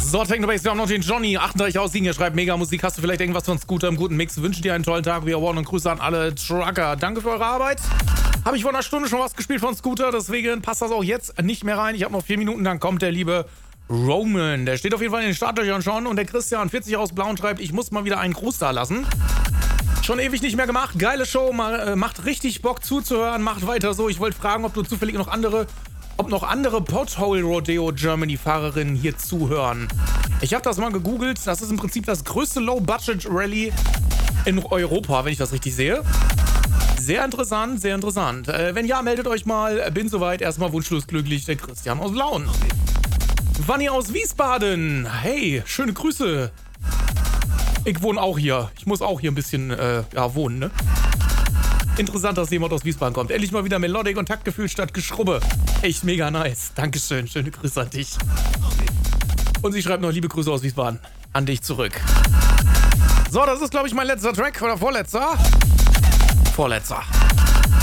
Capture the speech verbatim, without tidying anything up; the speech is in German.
So, Technobase, wir haben noch den Johnny, achtunddreißig aussiegen, er schreibt mega Musik. Hast du vielleicht irgendwas von Scooter im guten Mix? Wünsche dir einen tollen Tag, wir One und Grüße an alle Trucker. Danke für eure Arbeit. Habe ich vor einer Stunde schon was gespielt von Scooter, deswegen passt das auch jetzt nicht mehr rein. Ich habe noch vier Minuten, dann kommt der liebe Roman. Der steht auf jeden Fall in den Startlöchern schon und der Christian, vierzig aus Blauen, schreibt, ich muss mal wieder einen Gruß da lassen. Schon ewig nicht mehr gemacht. Geile Show, macht richtig Bock zuzuhören, macht weiter so. Ich wollte fragen, ob du zufällig noch andere, ob noch andere Pothole Rodeo Germany Fahrerinnen hier zuhören. Ich habe das mal gegoogelt. Das ist im Prinzip das größte Low-Budget Rally in Europa, wenn ich das richtig sehe. Sehr interessant, sehr interessant. Äh, wenn ja, meldet euch mal. Bin soweit. Erstmal wunschlos glücklich, der Christian aus Laun. Vanni aus Wiesbaden. Hey, schöne Grüße. Ich wohne auch hier. Ich muss auch hier ein bisschen, äh, ja, wohnen, ne? Interessant, dass jemand aus Wiesbaden kommt. Endlich mal wieder Melodic und Taktgefühl statt Geschrubbe. Echt mega nice. Dankeschön. Schöne Grüße an dich. Und sie schreibt noch liebe Grüße aus Wiesbaden. An dich zurück. So, das ist, glaube ich, mein letzter Track. Oder vorletzter? Vorletzter.